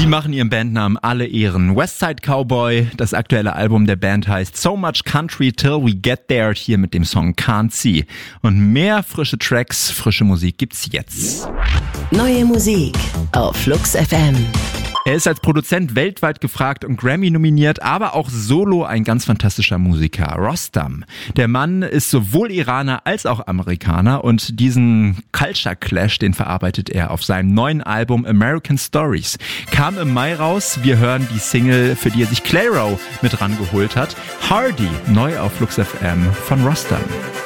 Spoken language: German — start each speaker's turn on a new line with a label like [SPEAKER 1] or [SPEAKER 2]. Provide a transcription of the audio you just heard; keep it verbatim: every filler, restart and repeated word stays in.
[SPEAKER 1] Die machen ihrem Bandnamen alle Ehren. Westside Cowboy, das aktuelle Album der Band heißt So Much Country Till We Get There, hier mit dem Song Can't See. Und mehr frische Tracks, frische Musik gibt's jetzt.
[SPEAKER 2] Neue Musik auf Flux F M.
[SPEAKER 1] Er ist als Produzent weltweit gefragt und Grammy nominiert, aber auch solo ein ganz fantastischer Musiker, Rostam. Der Mann ist sowohl Iraner als auch Amerikaner und diesen Culture Clash, den verarbeitet er auf seinem neuen Album American Stories. Kam im Mai raus, wir hören die Single, für die er sich Clairo mit rangeholt hat. Hardy, neu auf Flux F M von Rostam.